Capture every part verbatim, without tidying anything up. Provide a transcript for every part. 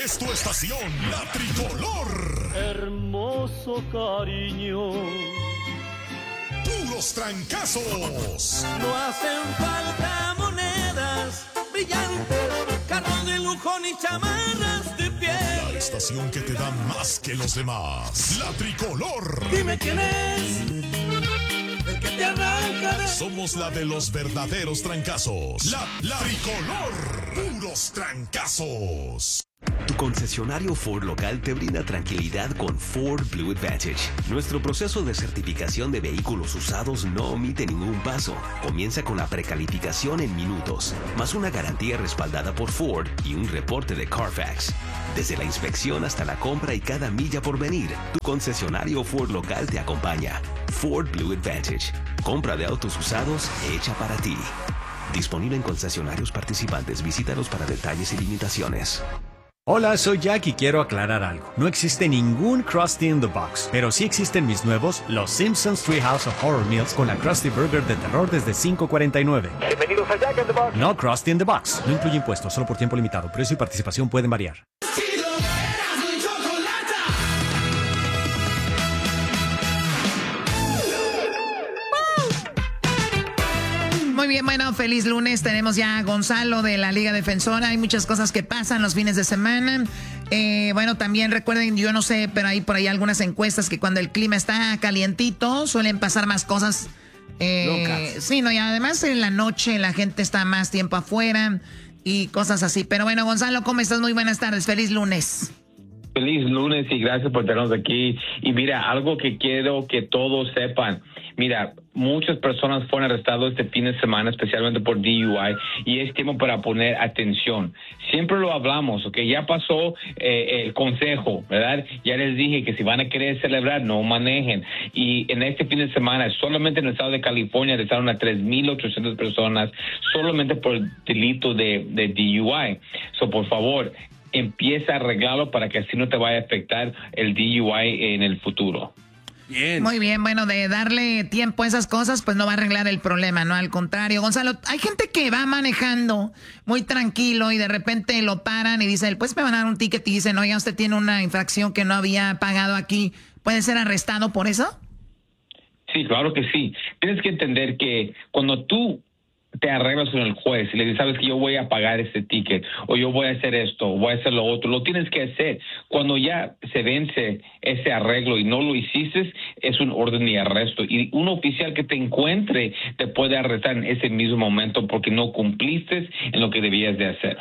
es tu estación, la tricolor. Hermoso cariño. Puros trancazos. No hacen falta monedas brillantes, carros de lujo ni chamarras de piel. La estación que te da más que los demás. La tricolor. Dime quién es el que te arranca de... Somos la de los verdaderos trancazos. La, la tricolor. Puros trancazos. Tu concesionario Ford local te brinda tranquilidad con Ford Blue Advantage. Nuestro proceso de certificación de vehículos usados no omite ningún paso. Comienza con la precalificación en minutos, más una garantía respaldada por Ford y un reporte de Carfax. Desde la inspección hasta la compra y cada milla por venir, tu concesionario Ford local te acompaña. Ford Blue Advantage. Compra de autos usados hecha para ti. Disponible en concesionarios participantes. Visítalos para detalles y limitaciones. Hola, soy Jack y quiero aclarar algo. No existe ningún Krusty in the Box, pero sí existen mis nuevos Los Simpsons Treehouse of Horror Meals con la Krusty Burger de terror desde cinco cuarenta y nueve. Bienvenidos a Jack in the Box. No Krusty in the Box. No incluye impuestos, solo por tiempo limitado. Precio y participación pueden variar. Muy bien, bueno, feliz lunes. Tenemos ya a Gonzalo de la Liga Defensora. Hay muchas cosas que pasan los fines de semana. Eh, bueno, también recuerden, yo no sé, pero hay por ahí algunas encuestas que cuando el clima está calientito suelen pasar más cosas. Eh, sí, no, y además en la noche la gente está más tiempo afuera y cosas así. Pero bueno, Gonzalo, ¿cómo estás? Muy buenas tardes. Feliz lunes. Feliz lunes y gracias por tenernos aquí. Y mira, algo que quiero que todos sepan. Mira, muchas personas fueron arrestadas este fin de semana, especialmente por D U I, y es tiempo para poner atención. Siempre lo hablamos, ¿ok? Ya pasó eh, el consejo, ¿verdad? Ya les dije que si van a querer celebrar, no manejen. Y en este fin de semana, solamente en el estado de California, arrestaron a tres mil ochocientas personas solamente por el delito de, de D U I. So, por favor, empieza a arreglarlo para que así no te vaya a afectar el D U I en el futuro. Bien. Muy bien, bueno, de darle tiempo a esas cosas, pues no va a arreglar el problema, ¿no? Al contrario, Gonzalo, hay gente que va manejando muy tranquilo y de repente lo paran y dicen, pues me van a dar un ticket y dicen, oiga, usted tiene una infracción que no había pagado aquí, ¿puede ser arrestado por eso? Sí, claro que sí. Tienes que entender que cuando tú te arreglas con el juez y le dices, sabes que yo voy a pagar este ticket, o yo voy a hacer esto, o voy a hacer lo otro, lo tienes que hacer. Cuando ya se vence ese arreglo y no lo hiciste, es un orden de arresto. Y un oficial que te encuentre te puede arrestar en ese mismo momento porque no cumpliste en lo que debías de hacer.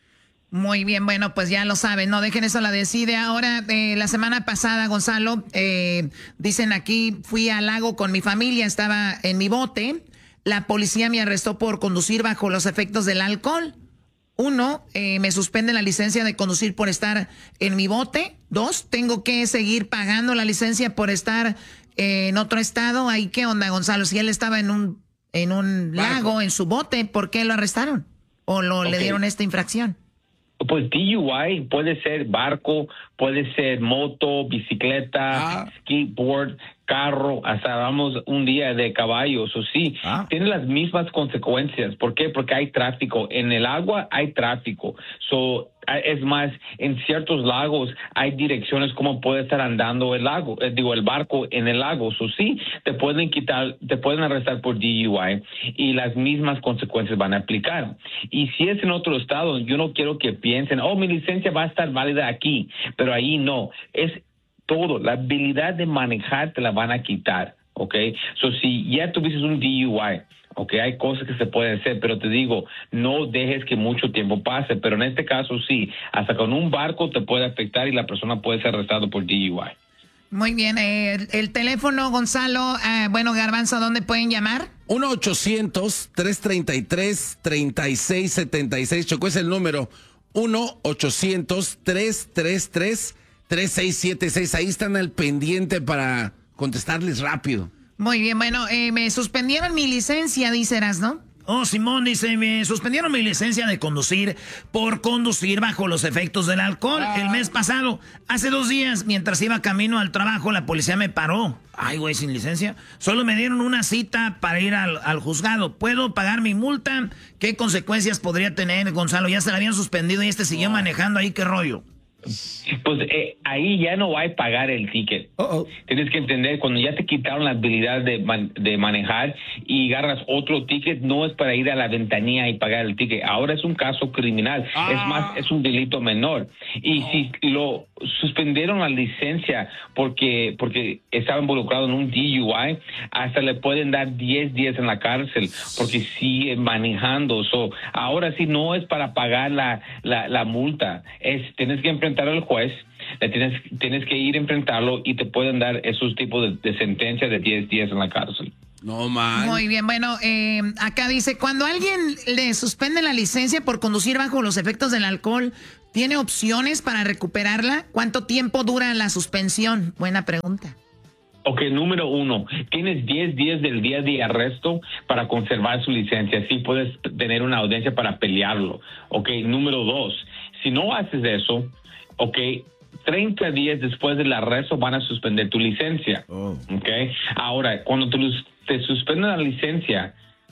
Muy bien, bueno, pues ya lo saben, no dejen eso a la decide. Ahora, eh, la semana pasada, Gonzalo, eh, dicen aquí, fui al lago con mi familia, estaba en mi bote. La policía me arrestó por conducir bajo los efectos del alcohol. Uno, eh, me suspende la licencia de conducir por estar en mi bote. Dos, tengo que seguir pagando la licencia por estar eh, en otro estado. ¿Ahí qué onda, Gonzalo? Si él estaba en un, en un lago, en su bote, ¿por qué lo arrestaron? ¿O lo, okay. le dieron esta infracción? Pues D U I puede ser barco, puede ser moto, bicicleta, ah. skateboard, carro, hasta vamos un día de caballos, o sí, ah. tiene las mismas consecuencias. ¿Por qué? Porque hay tráfico. En el agua hay tráfico. So, es más, en ciertos lagos hay direcciones como puede estar andando el lago, eh, digo, el barco en el lago. So, sí, te pueden quitar, te pueden arrestar por D U I y las mismas consecuencias van a aplicar. Y si es en otro estado, yo no quiero que piensen, oh, mi licencia va a estar válida aquí, pero ahí no. Es todo, la habilidad de manejar te la van a quitar, ¿ok? So, si ya tuviste un D U I, ok, hay cosas que se pueden hacer, pero te digo, no dejes que mucho tiempo pase, pero en este caso sí, hasta con un barco te puede afectar y la persona puede ser arrestada por D U I. Muy bien, eh, el, el teléfono, Gonzalo, eh, bueno, Garbanzo, ¿dónde pueden llamar? uno ochocientos, tres treinta y tres, treinta y seis setenta y seis, Chocó, es el número, uno ochocientos, tres treinta y tres, treinta y seis setenta y seis, ahí están al pendiente para contestarles rápido. Muy bien, bueno, eh, me suspendieron mi licencia, diceras, ¿no? Oh, Simón dice, me suspendieron mi licencia de conducir por conducir bajo los efectos del alcohol. Ah. El mes pasado, hace dos días, mientras iba camino al trabajo, la policía me paró. Ay, güey, sin licencia. Solo me dieron una cita para ir al, al juzgado. ¿Puedo pagar mi multa? ¿Qué consecuencias podría tener, Gonzalo? Ya se la habían suspendido y este siguió oh. manejando ahí, ¿qué rollo? Pues eh, ahí ya no hay pagar el ticket. Uh-oh. Tienes que entender, cuando ya te quitaron la habilidad de, man, de manejar y agarras otro ticket, no es para ir a la ventanilla y pagar el ticket. Ahora es un caso criminal. Ah. Es más, es un delito menor. Y oh. si lo suspendieron la licencia porque, porque estaba involucrado en un D U I, hasta le pueden dar diez días en la cárcel porque sigue manejando. So, ahora sí no es para pagar la, la, la multa. Es, tienes que enfrentar al juez, tienes, tienes que ir a enfrentarlo y te pueden dar esos tipos de, de sentencia de diez días en la cárcel. No mal. Muy bien, bueno, eh, acá dice, cuando alguien le suspende la licencia por conducir bajo los efectos del alcohol, ¿tiene opciones para recuperarla? ¿Cuánto tiempo dura la suspensión? Buena pregunta. Ok, número uno, tienes diez días del día de arresto para conservar su licencia. Así puedes tener una audiencia para pelearlo. Ok, número dos, si no haces eso, ok, treinta días después del arresto van a suspender tu licencia. Oh. Ok, ahora, cuando te, te suspenden la licencia,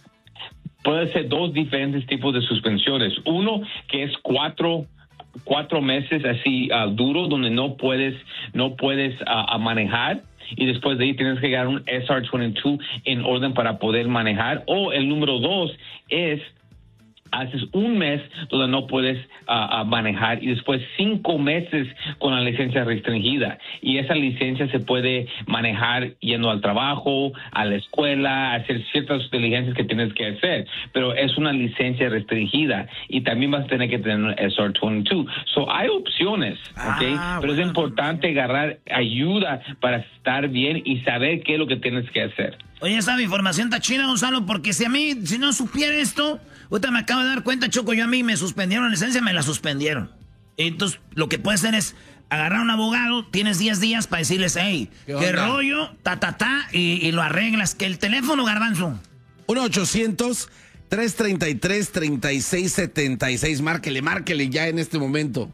puede ser dos diferentes tipos de suspensiones. Uno, que es cuatro cuatro meses así uh, duro, donde no puedes, no puedes uh, manejar. Y después de ahí tienes que llegar a un S R veintidós en orden para poder manejar. O el número dos es, haces un mes donde no puedes uh, uh, manejar y después cinco meses con la licencia restringida. Y esa licencia se puede manejar yendo al trabajo, a la escuela, hacer ciertas diligencias que tienes que hacer. Pero es una licencia restringida y también vas a tener que tener un S R veintidós. So, hay opciones, ¿ok? Ah, Pero bueno, es importante agarrar ayuda para estar bien y saber qué es lo que tienes que hacer. Oye, esa información está china, Gonzalo, porque si a mí, si no supiera esto, ahorita me acabo de dar cuenta, Choco, yo a mí me suspendieron la licencia, me la suspendieron. Entonces, lo que puedes hacer es agarrar a un abogado, tienes diez días para decirles, hey, qué, qué rollo, ta, ta, ta, y, y lo arreglas. Que el teléfono, Garbanzo. uno ochocientos, tres treinta y tres, treinta y seis setenta y seis. Márquele, márquele ya en este momento.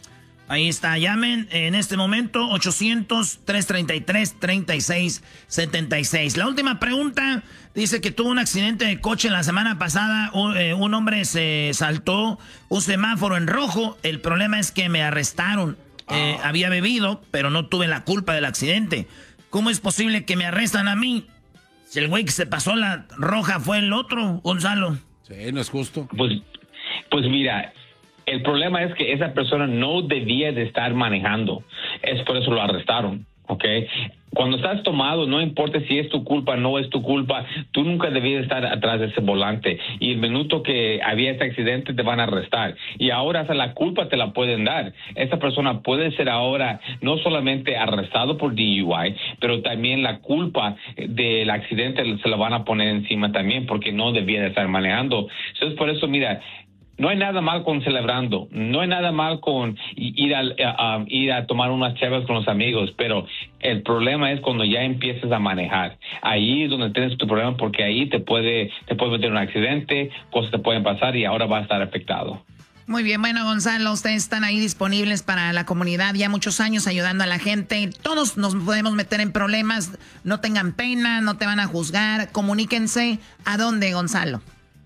Ahí está, llamen en este momento, ochocientos, tres treinta y tres, treinta y seis setenta y seis. La última pregunta, dice que tuvo un accidente de coche la semana pasada, un, eh, un hombre se saltó un semáforo en rojo, el problema es que me arrestaron, eh, oh. había bebido, pero no tuve la culpa del accidente. ¿Cómo es posible que me arrestan a mí? Si el güey que se pasó la roja fue el otro, Gonzalo. Sí, no es justo. Pues, pues mira... El problema es que esa persona no debía de estar manejando. Es por eso lo arrestaron, ¿ok? Cuando estás tomado, no importa si es tu culpa o no es tu culpa, tú nunca debías estar atrás de ese volante. Y el minuto que había este accidente te van a arrestar. Y ahora hasta la culpa te la pueden dar. Esa persona puede ser ahora no solamente arrestado por D U I, pero también la culpa del accidente se la van a poner encima también porque no debía de estar manejando. Entonces, por eso, mira... No hay nada mal con celebrando, no hay nada mal con ir a, a, a, ir a tomar unas chéveres con los amigos, pero el problema es cuando ya empiezas a manejar. Ahí es donde tienes tu problema porque ahí te puede, te puede meter un accidente, cosas te pueden pasar y ahora va a estar afectado. Muy bien, bueno, Gonzalo, ustedes están ahí disponibles para la comunidad, ya muchos años ayudando a la gente. Todos nos podemos meter en problemas, no tengan pena, no te van a juzgar, comuníquense. ¿A dónde, Gonzalo?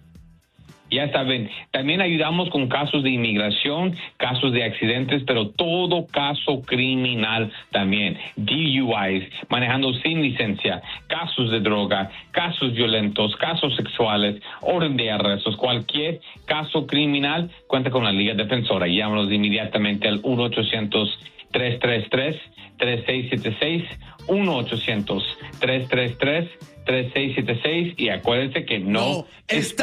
Ya saben, también ayudamos con casos de inmigración, casos de accidentes, pero todo caso criminal también. D U Is, manejando sin licencia, casos de droga, casos violentos, casos sexuales, orden de arrestos, cualquier caso criminal, cuenta con la Liga Defensora. Llámanos inmediatamente al uno ochocientos, tres tres tres, tres seis siete seis, uno ochocientos, tres tres tres, tres seis siete seis y acuérdense que no, no está